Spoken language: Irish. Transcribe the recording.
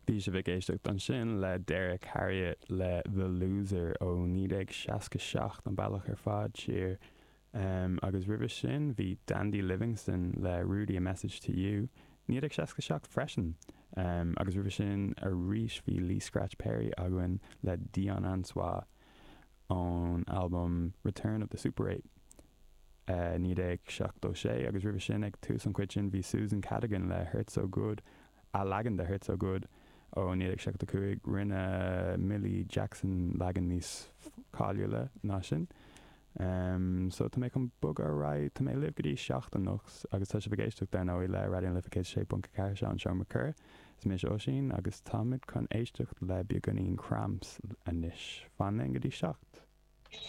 Bhí sé bheith éisteach an sin le Derek Harriet le The Loser ó 1967 an bailach ar fad siar. Agus ribh sin bhí Dandy Livingston le Rudy A Message to You 1967 freisin. Agus ribh sin a rís bhí Lee Scratch Perry agan le Dion Ansois an album Return of the Super 8. Níd seach dó sé agus ribh sin ag tús an cuitin bhí Susan Cadogan le Hurt So Good a lagan de Hurt So Good ó níd seach do cuaig rinne Millie Jackson lagan níos cáiliú le ná sin. So tá mé an bug a ráid tá mé libh go dtí seach an nuachs agus tá sé bhgéisteach den ó le radion lificéid sé bunca ceir se an seo macur is mé ó sin agus táid chun éisteach le beganín cramps a níis fan go dtí seacht.